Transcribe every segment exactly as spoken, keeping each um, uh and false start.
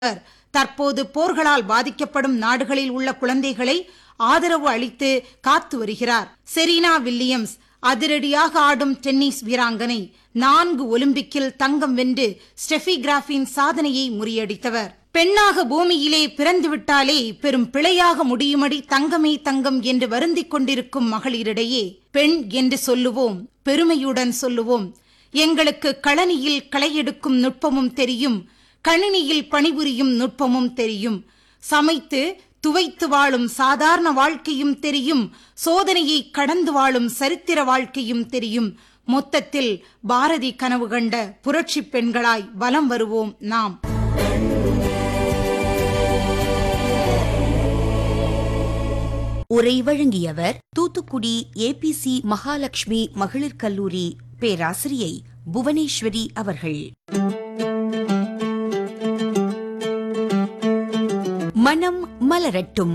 தற்போது போர்களால் பாதிக்கப்படும் நாடுகளில் உள்ள குழந்தைகளை ஆதரவு அளித்து காத்து வருகிறார். செரீனா வில்லியம்ஸ் அதிரடியாக ஆடும் டென்னிஸ் வீராங்கனை. நான்கு ஒலிம்பிக்கில் தங்கம் வென்று ஸ்டெஃபி கிராஃபின் சாதனையை முறியடித்தவர். பெண்ணாக பூமியிலே பிறந்துவிட்டாலே பெரும் பிழையாக முடியுமடி தங்கமே தங்கம் என்று வருந்திக் கொண்டிருக்கும் மகளிரிடையே பெண் என்று சொல்லுவோம், பெருமையுடன் சொல்லுவோம். எங்களுக்கு களனியில் களையெடுக்கும் நுட்பமும் தெரியும், கணினியில் பணிபுரியும் நுட்பமும் தெரியும், சமைத்து துவைத்து வாழும் சாதாரண வாழ்க்கையும் தெரியும், சோதனையை கடந்து வாழும் சரித்திர வாழ்க்கையும் தெரியும். மொத்தத்தில் பாரதி கனவு கண்ட புரட்சி பெண்களாய் வலம் வருவோம் நாம். உரை வழங்கியவர் தூத்துக்குடி ஏபிசி மகாலட்சுமி மகளிர் கல்லூரி பேராசிரியை புவனேஸ்வரி அவர்கள். மனம் மலரட்டும்.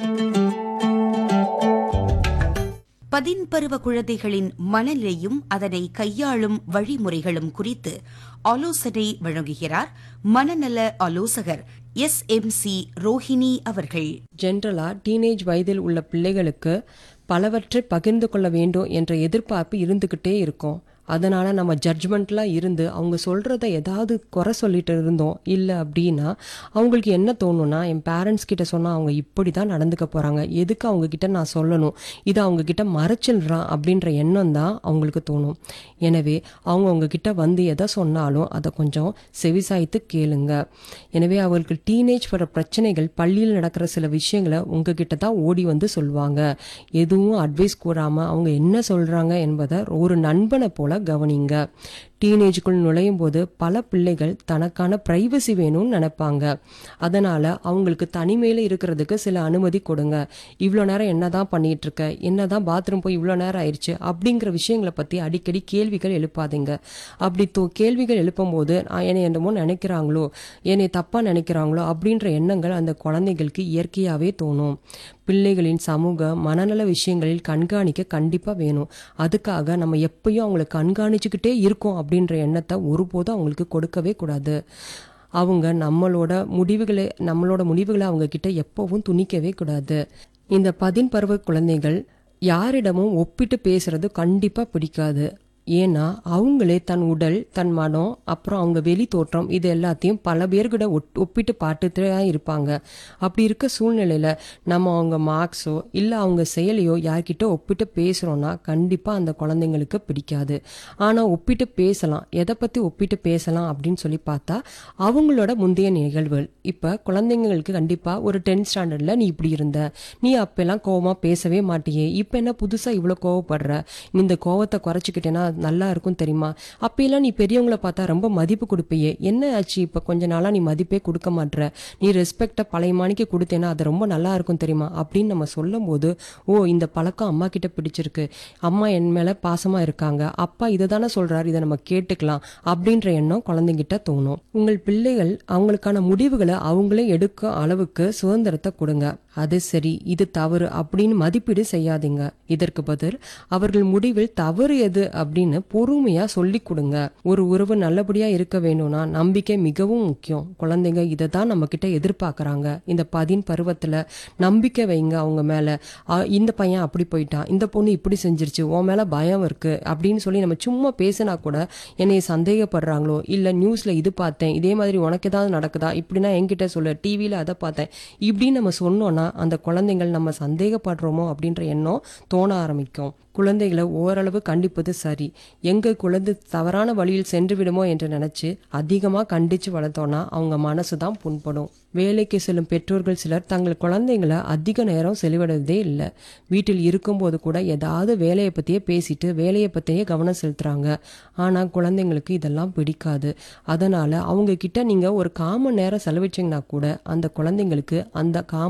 பதின்பருவ குழந்தைகளின் மனநிலையும் அதனை கையாளும் வழிமுறைகளும் குறித்து ஆலோசனை வழங்குகிறார் மனநல ஆலோசகர் எஸ் எம் சி ரோஹிணி அவர்கள். ஜென்ரலா டீனேஜ் வயதில் உள்ள பிள்ளைகளுக்கு பலவற்றை பகிர்ந்து கொள்ள வேண்டும் என்ற எதிர்பார்ப்பு இருந்துகிட்டே இருக்கும். அதனால நம்ம ஜட்ஜ்மெண்ட்லாம் இருந்து அவங்க சொல்றத ஏதாவது குறை சொல்லிட்டு இருந்தோம் இல்லை அப்படின்னா அவங்களுக்கு என்ன தோணும்னா, என் பேரண்ட்ஸ் கிட்ட சொன்னா அவங்க இப்படி தான் நடந்துக்க போறாங்க, எதுக்கு அவங்க கிட்ட நான் சொல்லணும், இது அவங்க கிட்ட மறைச்சிடுறான் அப்படின்ற எண்ணம் தான் அவங்களுக்கு தோணும். எனவே அவங்க அவங்க கிட்ட வந்து எதை சொன்னாலும் அதை கொஞ்சம் செவிசாய்த்து கேளுங்க. எனவே அவங்களுக்கு டீனேஜ் வர பிரச்சனைகள், பள்ளியில் நடக்கிற சில விஷயங்களை உங்ககிட்ட தான் ஓடி வந்து சொல்லுவாங்க. எதுவும் அட்வைஸ் கூறாம அவங்க என்ன சொல்றாங்க என்பதை ஒரு நண்பனை போல கவனிங்க. டீனேஜுக்குள் நுழையும் போது பல பிள்ளைகள் தனக்கான பிரைவசி வேணும்னு நினைப்பாங்க. அதனால அவங்களுக்கு தனிமையில இருக்கிறதுக்கு சில அனுமதி கொடுங்க. இவ்வளோ நேரம் என்னதான் பண்ணிட்டு இருக்க, என்னதான் பாத்ரூம் போய் இவ்வளோ நேரம் ஆயிடுச்சு அப்படிங்கிற விஷயங்களை பத்தி அடிக்கடி கேள்விகள் எழுப்பாதீங்க. அப்படி தோ கேள்விகள் எழுப்பும் போது என்னை என்னமோ நினைக்கிறாங்களோ, என்னை தப்பா நினைக்கிறாங்களோ அப்படின்ற எண்ணங்கள் அந்த குழந்தைகளுக்கு இயற்கையாவே தோணும். பிள்ளைகளின் சமூக மனநல விஷயங்களில் கண்காணிக்க கண்டிப்பா வேணும். அதுக்காக நம்ம எப்பயும் அவங்களை கண்காணிச்சுக்கிட்டே இருக்கோம் அப்படின்ற எண்ணத்தை ஒருபோதும் அவங்களுக்கு கொடுக்கவே கூடாது. அவங்க நம்மளோட முடிவுகளை நம்மளோட முடிவுகளை அவங்க கிட்ட எப்பவும் துணிக்கவே கூடாது. இந்த பதின் பருவ குழந்தைகள் யாரிடமும் ஒப்பிட்டு பேசுறது கண்டிப்பா பிடிக்காது. ஏன்னா அவங்களே தன் உடல், தன் மனம், அப்புறம் அவங்க வெளி தோற்றம் இது எல்லாத்தையும் பல பேர்கிட்ட ஒப்பிட்டு பார்த்துட்டு தான் இருப்பாங்க. அப்படி இருக்க சூழ்நிலையில நம்ம அவங்க மார்க்ஸோ இல்லை அவங்க செயலையோ யார்கிட்ட ஒப்பிட்டு பேசுறோம்னா கண்டிப்பா அந்த குழந்தைங்களுக்கு பிடிக்காது. ஆனா ஒப்பிட்டு பேசலாம். எதை பத்தி ஒப்பிட்டு பேசலாம் அப்படின்னு சொல்லி பார்த்தா அவங்களோட முந்தைய நிகழ்வுகள். இப்ப குழந்தைங்களுக்கு கண்டிப்பா ஒரு டென்த் ஸ்டாண்டர்ட்ல நீ இப்படி இருந்த, நீ அப்பெல்லாம் கோவமா பேசவே மாட்டியே, இப்ப என்ன புதுசா இவ்வளவு கோவப்படுற, இந்த கோவத்தை குறைச்சிக்கிட்டேன்னா நல்லா இருக்கும் தெரியுமா, அப்பெல்லாம் நீ பெரியவங்களை பார்த்தா ரொம்ப மதிப்பு கொடுப்பையே, என்ன ஆச்சு இப்ப கொஞ்ச நாளா நீ மதிப்பே கொடுக்க மாட்ற, நீ ரெஸ்பெக்ட பழைய மாணிக்கு கொடுத்தேன்னா அது ரொம்ப நல்லா இருக்கும் தெரியுமா அப்படின்னு நம்ம சொல்லும் போது, ஓ இந்த பழக்கம் அம்மா கிட்ட பிடிச்சிருக்கு, அம்மா என் மேல பாசமா இருக்காங்க, அப்பா இதை தானே சொல்றாரு, இதை நம்ம கேட்டுக்கலாம் அப்படின்ற எண்ணம் குழந்தைங்கிட்ட தோணும். உங்கள் பிள்ளைகள் அவங்களுக்கான முடிவுகளை அவங்களே எடுக்க அளவுக்கு சுதந்திரத்தை கொடுங்க. அது சரி இது தவறு அப்படின்னு மதிப்பீடு செய்யாதீங்க. இதற்கு பதில் அவர்கள் முடிவில் தவறு எது அப்படின்னு பொறுமையா சொல்லி கொடுங்க. ஒரு உறவு நல்லபடியா இருக்க வேணும்னா நம்பிக்கை மிகவும் முக்கியம். குழந்தைங்க இதை தான் நம்ம கிட்ட எதிர்பார்க்கறாங்க. இந்த பதின் பருவத்துல நம்பிக்கை வைங்க அவங்க மேல. இந்த பையன் அப்படி போயிட்டான், இந்த பொண்ணு இப்படி செஞ்சிருச்சு, உன் மேல பயம் இருக்கு அப்படின்னு சொல்லி நம்ம சும்மா பேசினா கூட என்னை சந்தேகப்படுறாங்களோ, இல்ல நியூஸ்ல இது பார்த்தேன், இதே மாதிரி உனக்கு ஏதாவது நடக்குதா, இப்படின்னா என்கிட்ட சொல்லு, டிவியில அதை பார்த்தேன், இப்படின்னு நம்ம சொன்னோம்னா அந்த குழந்தைகள் நம்ம சந்தேகப்படுறோமோ அப்படின்ற எண்ணம் தோண ஆரம்பிக்கும். குழந்தைகளை ஓரளவு கண்டிப்பது சரி. எங்க குழந்தை தவறான வழியில் சென்று விடுமோ என்று நினைச்சு அதிகமா கண்டிச்சு வளர்த்தோம்னா அவங்க மனசுதான் புண்படும். வேலைக்கு செல்லும் பெற்றோர்கள் சிலர் தங்கள் குழந்தைங்களை அதிக நேரம் செலவிடுறதே இல்லை. வீட்டில் இருக்கும்போது கூட ஏதாவது வேலையை பத்தியே பேசிட்டு வேலையை பத்தியே கவனம் செலுத்துறாங்க. ஆனா குழந்தைங்களுக்கு இதெல்லாம் பிடிக்காது. அதனால அவங்க கிட்ட நீங்க ஒரு காமன் நேரம் செலவிச்சீங்கன்னா கூட அந்த குழந்தைங்களுக்கு அந்த காமன் நேரம்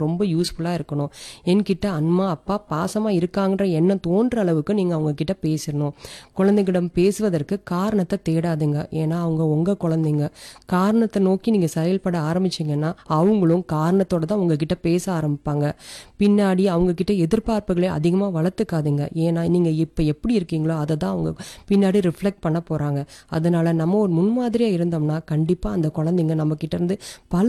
ரொம்ப யூஸ்ஃபுல்லாக இருக்கணும். என்கிட்ட அம்மா அப்பா பாசமாக இருக்காங்கன்ற எண்ணம் தோன்ற அளவுக்கு நீங்கள் அவங்க கிட்ட பேசிடணும். குழந்தைகளிடம் பேசுவதற்கு காரணத்தை தேடாதுங்க. ஏன்னா அவங்க உங்கள் குழந்தைங்க. காரணத்தை நோக்கி நீங்கள் செயல்பட ஆரம்பிச்சிங்கன்னா அவங்களும் காரணத்தோட தான் உங்ககிட்ட பேச ஆரம்பிப்பாங்க. பின்னாடி அவங்கக்கிட்ட எதிர்பார்ப்புகளை அதிகமாக வளர்த்துக்காதுங்க. ஏன்னா நீங்கள் இப்போ எப்படி இருக்கீங்களோ அதை தான் அவங்க பின்னாடி ரிஃப்ளெக்ட் பண்ண போகிறாங்க. அதனால் நம்ம ஒரு முன்மாதிரியாக இருந்தோம்னா கண்டிப்பாக அந்த குழந்தைங்க நம்மக்கிட்ட இருந்து பல